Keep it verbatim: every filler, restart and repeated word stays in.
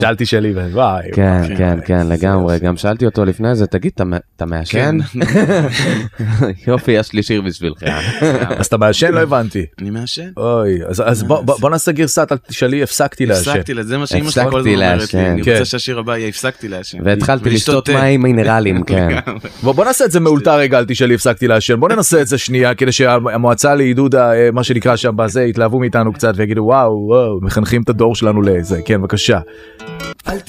שאלתי שלי, וואי. כן, כן, כן, לגמרי. גם שאלתי אותו לפני זה, תגיד, אתה מעשן? יופי, יש לי שיר בשבילך. אז אתה מעשן? לא הבנתי. אני מעשן. אוי, אז בוא נעשה גרסת שלי, הפסקתי לעשן. הפסקתי, זה מה שאמא שלי כל הזמן אומרת לי. אני רוצה שהשיר הבא יהיה, הפסקתי לעשן. והתחלתי לשתות מים מינרלים, כן. בוא נעשה את זה מאולתר רגע, אל תשאלי, הפסקתי לעשן. בוא ננסה את זה שנייה, כדי שהמועצה לעידוד, מה שנקרא שם בזה, יתלהבו מאיתנו קצת ויגידו, וואו, וואו, מחנכים את הדור שלנו לזה. כן, בבקשה.